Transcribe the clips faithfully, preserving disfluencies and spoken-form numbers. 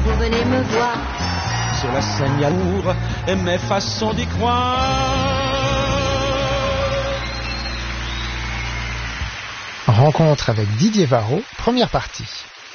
vous venez me voir. Sur la scène l'amour et mes façons d'y croire. Rencontre avec Didier Varro, première partie.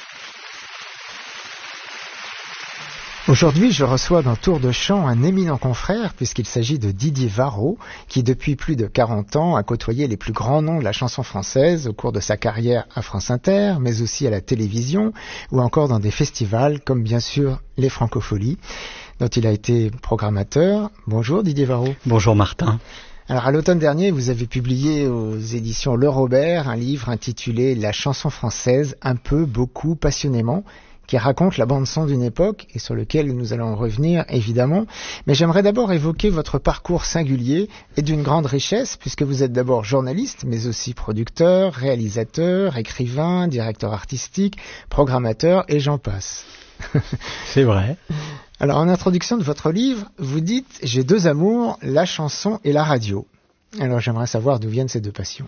Aujourd'hui, je reçois dans Tour de Chant un éminent confrère, puisqu'il s'agit de Didier Varro, qui depuis plus de quarante ans a côtoyé les plus grands noms de la chanson française au cours de sa carrière à France Inter, mais aussi à la télévision, ou encore dans des festivals, comme bien sûr les Francopholies, dont il a été programmateur. Bonjour Didier Varro. Bonjour Martin. Alors à l'automne dernier, vous avez publié aux éditions Le Robert un livre intitulé « La chanson française, un peu, beaucoup, passionnément », qui raconte la bande-son d'une époque et sur lequel nous allons revenir évidemment. Mais j'aimerais d'abord évoquer votre parcours singulier et d'une grande richesse, puisque vous êtes d'abord journaliste, mais aussi producteur, réalisateur, écrivain, directeur artistique, programmateur et j'en passe. C'est vrai. Alors en introduction de votre livre, vous dites « J'ai deux amours, la chanson et la radio ». Alors j'aimerais savoir d'où viennent ces deux passions.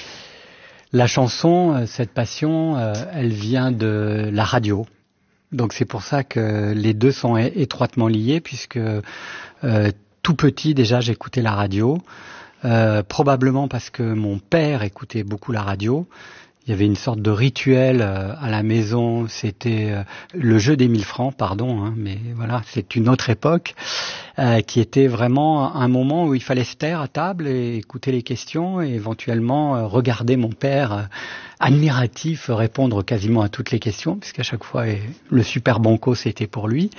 La chanson, cette passion, elle vient de la radio. Donc c'est pour ça que les deux sont étroitement liés, puisque euh, tout petit déjà j'écoutais la radio, euh, probablement parce que mon père écoutait beaucoup la radio. Il y avait une sorte de rituel euh, à la maison, c'était euh, le jeu des mille francs, pardon, hein, mais voilà, c'est une autre époque, euh, qui était vraiment un moment où il fallait se taire à table et écouter les questions et éventuellement euh, regarder mon père euh, admiratif répondre quasiment à toutes les questions, puisqu'à chaque fois eh, le super banco c'était pour lui.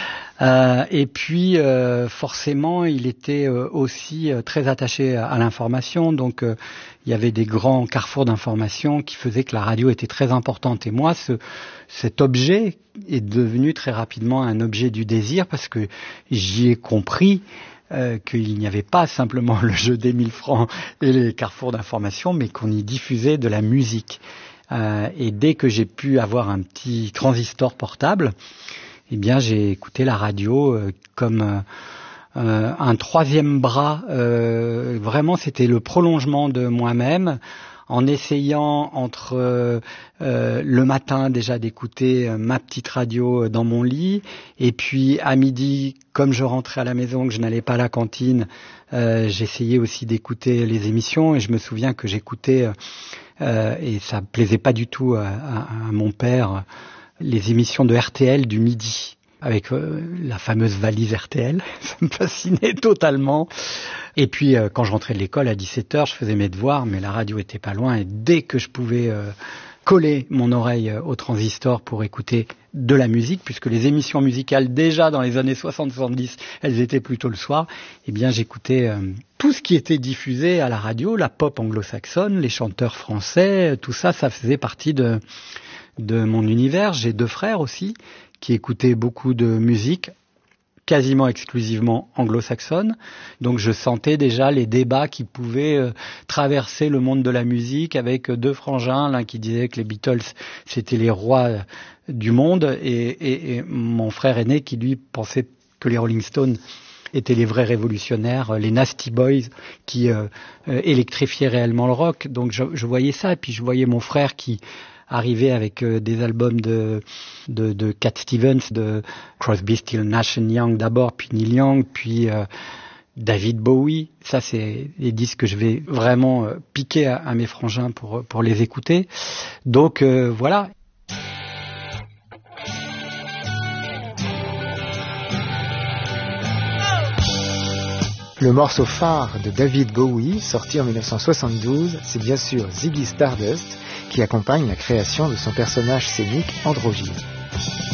Euh, et puis euh, forcément il était euh, aussi euh, très attaché à, à l'information, donc euh, il y avait des grands carrefours d'information qui faisaient que la radio était très importante. Et moi, ce, cet objet est devenu très rapidement un objet du désir, parce que j'y ai compris euh, qu'il n'y avait pas simplement le jeu des mille francs et les carrefours d'information, mais qu'on y diffusait de la musique. Euh, et dès que j'ai pu avoir un petit transistor portable, eh bien j'ai écouté la radio euh, comme euh, euh, un troisième bras. Euh, vraiment, c'était le prolongement de moi-même, en essayant entre euh, euh, le matin déjà d'écouter euh, ma petite radio dans mon lit, et puis à midi, comme je rentrais à la maison, que je n'allais pas à la cantine, euh, j'essayais aussi d'écouter les émissions. Et je me souviens que j'écoutais, euh, et ça plaisait pas du tout à, à, à mon père, les émissions de R T L du midi, avec euh, la fameuse valise R T L. Ça me fascinait totalement. Et puis, euh, quand je rentrais de l'école à dix-sept heures, je faisais mes devoirs, mais la radio était pas loin. Et dès que je pouvais euh, coller mon oreille au transistor pour écouter de la musique, puisque les émissions musicales, déjà dans les années soixante soixante-dix, elles étaient plutôt le soir, eh bien, j'écoutais euh, tout ce qui était diffusé à la radio, la pop anglo-saxonne, les chanteurs français, tout ça, ça faisait partie de... de mon univers. J'ai deux frères aussi qui écoutaient beaucoup de musique, quasiment exclusivement anglo-saxonne. Donc je sentais déjà les débats qui pouvaient euh, traverser le monde de la musique, avec deux frangins, l'un qui disait que les Beatles c'était les rois du monde, et, et, et mon frère aîné qui lui pensait que les Rolling Stones étaient les vrais révolutionnaires, les Nasty Boys qui euh, euh, électrifiaient réellement le rock. Donc je, je voyais ça, et puis je voyais mon frère qui arrivé avec euh, des albums de, de, de Cat Stevens, de Crosby, Stills, Nash and Young d'abord, puis Neil Young, puis euh, David Bowie. Ça, c'est les disques que je vais vraiment euh, piquer à, à mes frangins pour, pour les écouter. Donc euh, voilà. Le morceau phare de David Bowie, sorti en dix-neuf cent soixante-douze, c'est bien sûr Ziggy Stardust, qui accompagne la création de son personnage scénique androgyne.